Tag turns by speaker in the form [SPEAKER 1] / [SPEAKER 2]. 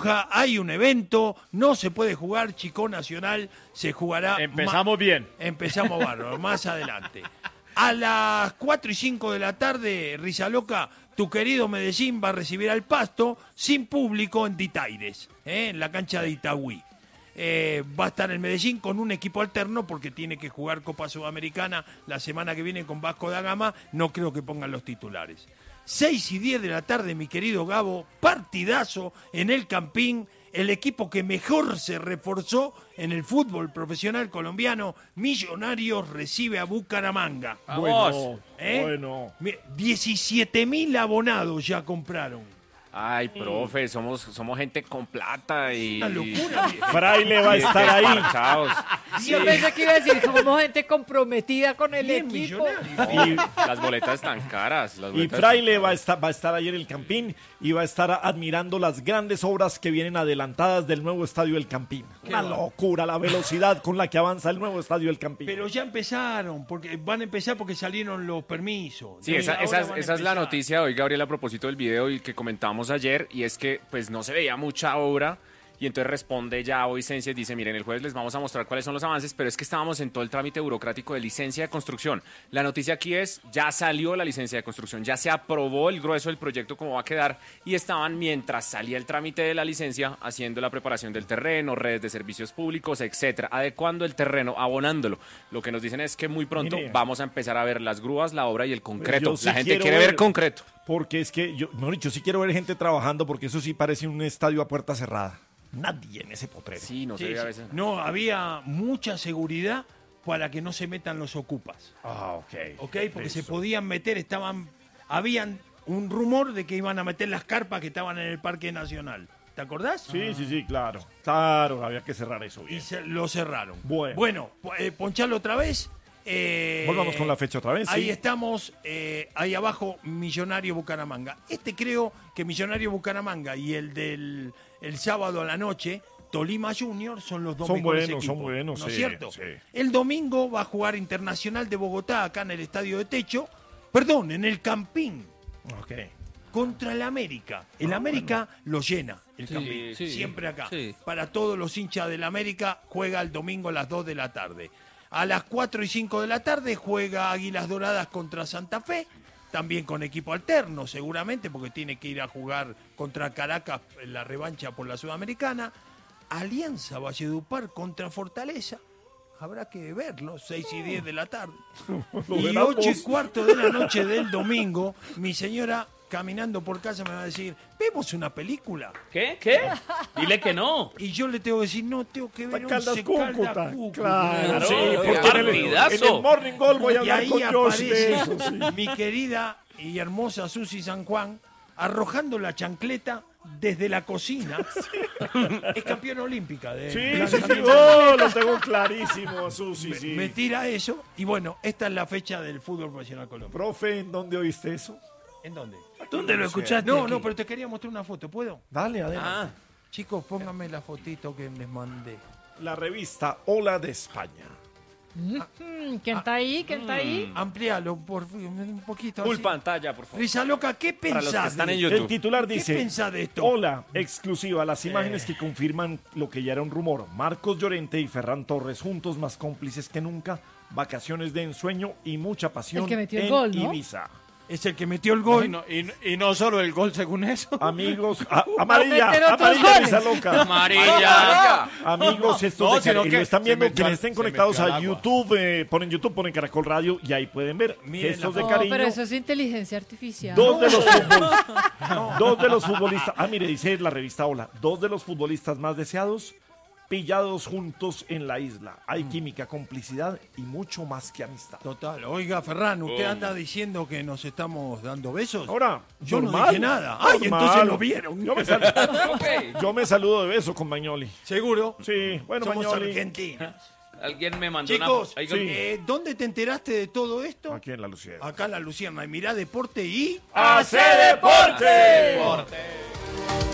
[SPEAKER 1] Tunja hay un evento, no se puede jugar Chico Nacional, se jugará...
[SPEAKER 2] Empezamos bien.
[SPEAKER 1] Empezamos bárbaro, más adelante. A las 4:05 de la tarde, Risa Loca, tu querido Medellín va a recibir al Pasto sin público en Ditaires, en la cancha de Itagüí. Va a estar el Medellín con un equipo alterno porque tiene que jugar Copa Sudamericana la semana que viene con Vasco da Gama. No creo que pongan los titulares. 6:10 de la tarde, mi querido Gabo, partidazo en el Campín. El equipo que mejor se reforzó en el fútbol profesional colombiano, Millonarios, recibe a Bucaramanga.
[SPEAKER 2] Vamos.
[SPEAKER 3] Bueno.
[SPEAKER 1] 17.000 abonados ya compraron.
[SPEAKER 4] Ay, profe, somos gente con plata y...
[SPEAKER 1] Una locura.
[SPEAKER 3] Fraile va a estar ahí.
[SPEAKER 4] Parchados.
[SPEAKER 5] Yo pensé que iba a decir como gente comprometida con el
[SPEAKER 1] Bien,
[SPEAKER 5] equipo.
[SPEAKER 1] Millonarios.
[SPEAKER 4] Las boletas están caras.
[SPEAKER 3] Y Fraile va a estar ahí en el Campín y va a estar admirando las grandes obras que vienen adelantadas del nuevo estadio del Campín. Una locura la velocidad con la que avanza el nuevo estadio del Campín.
[SPEAKER 1] Pero ya empezaron, porque van a empezar porque salieron los permisos.
[SPEAKER 4] Sí, esa
[SPEAKER 1] Ahora van a
[SPEAKER 4] es la
[SPEAKER 1] empezar.
[SPEAKER 4] noticia de hoy, Gabriel, a propósito del video y que comentamos ayer, y es que pues no se veía mucha obra. Y entonces responde ya hoy Sensia y dice, miren, el jueves les vamos a mostrar cuáles son los avances, pero es que estábamos en todo el trámite burocrático de licencia de construcción. La noticia aquí es, ya salió la licencia de construcción, ya se aprobó el grueso del proyecto cómo va a quedar, y estaban, mientras salía el trámite de la licencia, haciendo la preparación del terreno, redes de servicios públicos, etcétera, adecuando el terreno, abonándolo. Lo que nos dicen es que muy pronto vamos a empezar a ver las grúas, la obra y el concreto.
[SPEAKER 3] Sí
[SPEAKER 4] la gente
[SPEAKER 3] quiero
[SPEAKER 4] quiere ver concreto.
[SPEAKER 3] Porque es que, yo sí quiero ver gente trabajando, porque eso sí parece un estadio a puerta cerrada. Nadie en ese potrero.
[SPEAKER 4] Sí, no se
[SPEAKER 1] Sí,
[SPEAKER 4] ve a
[SPEAKER 1] sí.
[SPEAKER 4] veces.
[SPEAKER 1] No, había mucha seguridad para que no se metan los ocupas.
[SPEAKER 3] Ah, ok.
[SPEAKER 1] ¿Ok? Porque se podían meter, habían un rumor de que iban a meter las carpas que estaban en el Parque Nacional. ¿Te acordás?
[SPEAKER 3] Sí, claro. Claro, había que cerrar eso
[SPEAKER 1] Y
[SPEAKER 3] bien.
[SPEAKER 1] lo cerraron.
[SPEAKER 3] Bueno.
[SPEAKER 1] Ponchalo otra vez.
[SPEAKER 3] Volvamos con la fecha otra vez.
[SPEAKER 1] Ahí
[SPEAKER 3] sí.
[SPEAKER 1] estamos, ahí abajo, Millonario Bucaramanga. Creo que Millonario Bucaramanga y el del el sábado a la noche, Tolima Junior, son los dos
[SPEAKER 3] Son
[SPEAKER 1] mejores
[SPEAKER 3] buenos,
[SPEAKER 1] equipos.
[SPEAKER 3] son buenos,
[SPEAKER 1] ¿No es
[SPEAKER 3] sí,
[SPEAKER 1] cierto?
[SPEAKER 3] sí.
[SPEAKER 1] El domingo va a jugar Internacional de Bogotá, acá en el Estadio de Techo, en el Campín,
[SPEAKER 3] Ok.
[SPEAKER 1] contra el América. El América lo llena, el
[SPEAKER 2] Sí,
[SPEAKER 1] Campín,
[SPEAKER 2] sí,
[SPEAKER 1] siempre acá.
[SPEAKER 2] sí.
[SPEAKER 1] Para todos los hinchas del América, juega el domingo a las 2 de la tarde. A las 4:05 de la tarde juega Águilas Doradas contra Santa Fe, también con equipo alterno seguramente, porque tiene que ir a jugar contra Caracas en la revancha por la Sudamericana. Alianza Valledupar contra Fortaleza, habrá que verlo, 6:10 de la tarde.
[SPEAKER 3] Lo
[SPEAKER 1] Y
[SPEAKER 3] verás
[SPEAKER 1] 8:15 de la noche del domingo, mi señora caminando por casa me va a decir, ¿vemos una película?
[SPEAKER 2] ¿Qué? Dile que no.
[SPEAKER 1] Y yo le tengo que decir, no, tengo que ver
[SPEAKER 3] Caldas
[SPEAKER 1] Once
[SPEAKER 3] Cúcuta.
[SPEAKER 1] Caldas Cúcuta.
[SPEAKER 3] Claro, sí,
[SPEAKER 2] Claro,
[SPEAKER 3] porque en
[SPEAKER 2] partidazo.
[SPEAKER 3] el Morning Goal voy a
[SPEAKER 1] Y
[SPEAKER 3] hablar
[SPEAKER 1] ahí
[SPEAKER 3] con Josh de
[SPEAKER 1] aparece
[SPEAKER 3] eso, sí.
[SPEAKER 1] mi querida y hermosa Susi San Juan arrojando la chancleta desde la cocina. Es campeona olímpica de
[SPEAKER 3] Sí,
[SPEAKER 1] lanzamiento.
[SPEAKER 3] lo tengo clarísimo, Susi, sí.
[SPEAKER 1] Me tira eso y bueno, esta es la fecha del fútbol profesional colombiano.
[SPEAKER 3] Profe, ¿en dónde oíste eso?
[SPEAKER 1] ¿En dónde?
[SPEAKER 2] ¿Dónde lo escuchaste?
[SPEAKER 1] No, pero te quería mostrar una foto, ¿puedo?
[SPEAKER 3] Dale, adelante.
[SPEAKER 1] Chicos, pónganme la fotito que les mandé.
[SPEAKER 3] La revista Hola de España.
[SPEAKER 5] ¿Quién está ahí? ¿Quién está ahí?
[SPEAKER 1] Amplíalo un poquito.
[SPEAKER 4] Full
[SPEAKER 1] así.
[SPEAKER 4] pantalla, por favor.
[SPEAKER 1] Risa Loca, ¿qué
[SPEAKER 4] Para los
[SPEAKER 1] pensás?
[SPEAKER 4] que están
[SPEAKER 1] de
[SPEAKER 4] en
[SPEAKER 1] esto?
[SPEAKER 4] YouTube.
[SPEAKER 3] El titular
[SPEAKER 1] ¿Qué
[SPEAKER 3] dice:
[SPEAKER 1] pensás de esto?
[SPEAKER 3] Hola, exclusiva, las imágenes que confirman lo que ya era un rumor. Marcos Llorente y Ferran Torres juntos, más cómplices que nunca, vacaciones de ensueño y mucha pasión
[SPEAKER 5] El que metió el
[SPEAKER 3] en
[SPEAKER 5] gol, ¿no?
[SPEAKER 3] Ibiza.
[SPEAKER 1] Es el que metió el gol.
[SPEAKER 2] Y no solo el gol, según eso.
[SPEAKER 3] Amigos,
[SPEAKER 5] meter
[SPEAKER 3] amarilla,
[SPEAKER 5] otros
[SPEAKER 3] amarilla,
[SPEAKER 5] goles.
[SPEAKER 3] Risa Loca.
[SPEAKER 2] Amarilla.
[SPEAKER 3] Amigos, estos
[SPEAKER 2] No,
[SPEAKER 3] de
[SPEAKER 2] sino
[SPEAKER 3] y
[SPEAKER 2] que
[SPEAKER 3] lo están
[SPEAKER 2] se
[SPEAKER 3] viendo,
[SPEAKER 2] metió
[SPEAKER 3] quienes
[SPEAKER 2] al-
[SPEAKER 3] estén
[SPEAKER 2] se
[SPEAKER 3] conectados
[SPEAKER 2] metió
[SPEAKER 3] a
[SPEAKER 2] al agua.
[SPEAKER 3] YouTube, ponen Caracol Radio y ahí pueden ver
[SPEAKER 1] Miren
[SPEAKER 3] gestos
[SPEAKER 1] la
[SPEAKER 3] de
[SPEAKER 5] No,
[SPEAKER 3] cariño.
[SPEAKER 5] pero eso es inteligencia artificial.
[SPEAKER 3] Dos de los futbolistas, mire, dice la revista Hola, dos de los futbolistas más deseados, pillados juntos en la isla. Hay química, complicidad y mucho más que amistad.
[SPEAKER 1] Total. Oiga, Ferran, ¿usted anda diciendo que nos estamos dando besos?
[SPEAKER 3] Ahora,
[SPEAKER 1] Yo no
[SPEAKER 3] normal,
[SPEAKER 1] dije nada. Ay,
[SPEAKER 3] normal.
[SPEAKER 1] entonces lo vieron.
[SPEAKER 3] Yo me saludo de beso con Magnoli.
[SPEAKER 1] ¿Seguro?
[SPEAKER 3] Sí, bueno,
[SPEAKER 1] Somos
[SPEAKER 3] Magnoli.
[SPEAKER 1] argentinos.
[SPEAKER 2] Alguien me mandó
[SPEAKER 1] Chicos,
[SPEAKER 2] una...
[SPEAKER 3] sí.
[SPEAKER 1] ¿dónde te enteraste de todo esto?
[SPEAKER 3] Aquí en la Lucía.
[SPEAKER 1] Acá en la Luciana. Y mirá Deporte y...
[SPEAKER 3] ¡Hace deporte!